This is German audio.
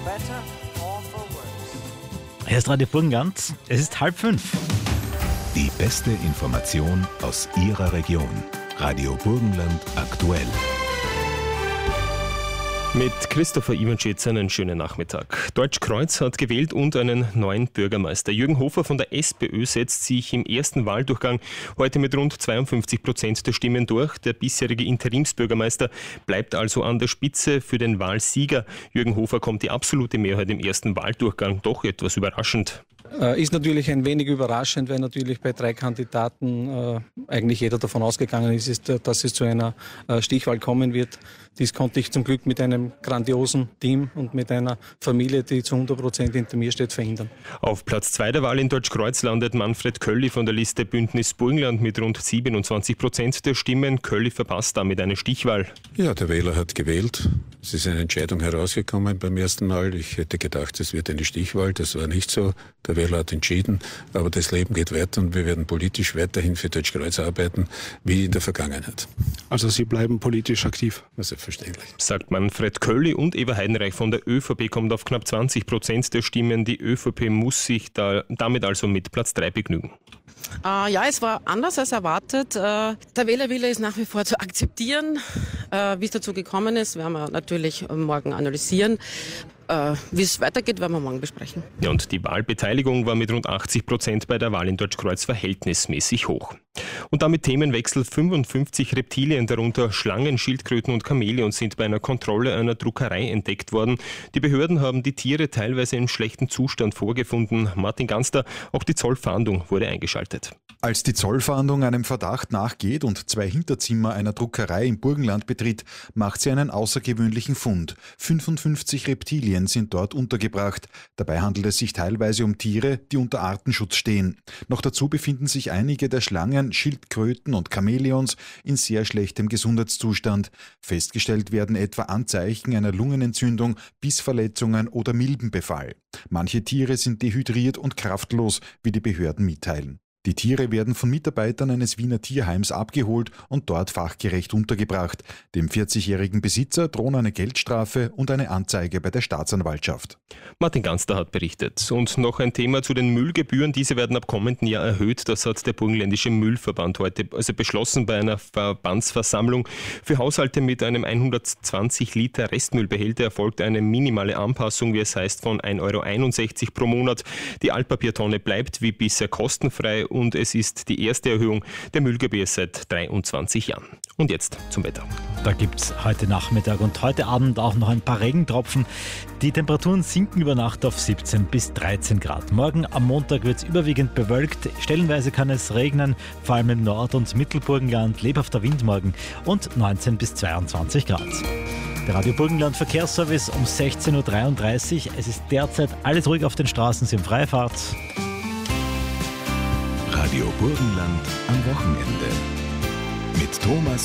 better or for worse. Hier ist Radio Burgenland. Es ist 4:30. Die beste Information aus Ihrer Region. Radio Burgenland aktuell. Mit Christopher Iwanschitz einen schönen Nachmittag. Deutschkreuz hat gewählt und einen neuen Bürgermeister. Jürgen Hofer von der SPÖ setzt sich im ersten Wahldurchgang heute mit rund 52% der Stimmen durch. Der bisherige Interimsbürgermeister bleibt also an der Spitze für den Wahlsieger. Jürgen Hofer kommt die absolute Mehrheit im ersten Wahldurchgang doch etwas überraschend. Ist natürlich ein wenig überraschend, weil natürlich bei 3 Kandidaten eigentlich jeder davon ausgegangen ist, dass es zu einer Stichwahl kommen wird. Dies konnte ich zum Glück mit einem grandiosen Team und mit einer Familie, die zu 100% hinter mir steht, verhindern. Auf Platz 2 der Wahl in Deutschkreuz landet Manfred Kölli von der Liste Bündnis Burgenland mit rund 27% der Stimmen. Kölli verpasst damit eine Stichwahl. Ja, der Wähler hat gewählt. Es ist eine Entscheidung herausgekommen beim ersten Mal. Ich hätte gedacht, es wird eine Stichwahl. Das war nicht so. Der Wähler hat entschieden. Aber das Leben geht weiter und wir werden politisch weiterhin für Deutschkreuz arbeiten, wie in der Vergangenheit. Also Sie bleiben politisch aktiv? Selbstverständlich. Sagt Manfred Kölli, und Eva Heidenreich von der ÖVP kommt auf knapp 20% der Stimmen. Die ÖVP muss sich damit also mit Platz 3 begnügen. Ja, es war anders als erwartet. Der Wählerwille ist nach wie vor zu akzeptieren. Wie es dazu gekommen ist, werden wir natürlich morgen analysieren. Wie es weitergeht, werden wir morgen besprechen. Ja, und die Wahlbeteiligung war mit rund 80% bei der Wahl in Deutschkreuz verhältnismäßig hoch. Und damit Themenwechsel: 55 Reptilien, darunter Schlangen, Schildkröten und Chamäleons, sind bei einer Kontrolle einer Druckerei entdeckt worden. Die Behörden haben die Tiere teilweise in schlechtem Zustand vorgefunden. Martin Ganster, auch die Zollfahndung wurde eingeschaltet. Als die Zollfahndung einem Verdacht nachgeht und 2 Hinterzimmer einer Druckerei im Burgenland betritt, macht sie einen außergewöhnlichen Fund. 55 Reptilien sind dort untergebracht. Dabei handelt es sich teilweise um Tiere, die unter Artenschutz stehen. Noch dazu befinden sich einige der Schlangen, Schildkröten und Chamäleons in sehr schlechtem Gesundheitszustand. Festgestellt werden etwa Anzeichen einer Lungenentzündung, Bissverletzungen oder Milbenbefall. Manche Tiere sind dehydriert und kraftlos, wie die Behörden mitteilen. Die Tiere werden von Mitarbeitern eines Wiener Tierheims abgeholt und dort fachgerecht untergebracht. Dem 40-jährigen Besitzer drohen eine Geldstrafe und eine Anzeige bei der Staatsanwaltschaft. Martin Ganster hat berichtet. Und noch ein Thema zu den Müllgebühren. Diese werden ab kommenden Jahr erhöht. Das hat der Burgenländische Müllverband heute beschlossen bei einer Verbandsversammlung. Für Haushalte mit einem 120 Liter Restmüllbehälter erfolgt eine minimale Anpassung, wie es heißt, von 1,61 € pro Monat. Die Altpapiertonne bleibt wie bisher kostenfrei. Und es ist die erste Erhöhung der Müllgebühr seit 23 Jahren. Und jetzt zum Wetter. Da gibt es heute Nachmittag und heute Abend auch noch ein paar Regentropfen. Die Temperaturen sinken über Nacht auf 17 bis 13 Grad. Morgen am Montag wird es überwiegend bewölkt. Stellenweise kann es regnen, vor allem im Nord- und Mittelburgenland. Lebhafter Wind morgen und 19 bis 22 Grad. Der Radio Burgenland Verkehrsservice um 16:33 Uhr. Es ist derzeit alles ruhig auf den Straßen, sind Freifahrt. Radio Burgenland am Wochenende. Mit Thomas